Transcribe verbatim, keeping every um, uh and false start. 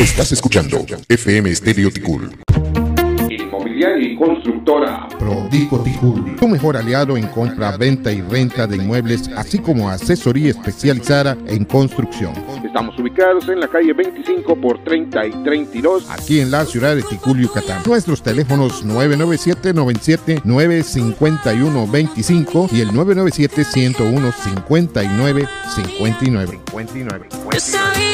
Estás escuchando F M Estéreo Ticul. Inmobiliaria y constructora Prodico Ticul, tu mejor aliado en compra, venta y renta de inmuebles, así como asesoría especializada en construcción. Estamos ubicados en la calle veinticinco por treinta y treinta y dos, aquí en la ciudad de Ticul, Yucatán. Nuestros teléfonos nueve nueve siete, nueve siete nueve, cinco uno dos cinco y el nueve nueve siete, uno cero uno, cinco nueve cinco nueve.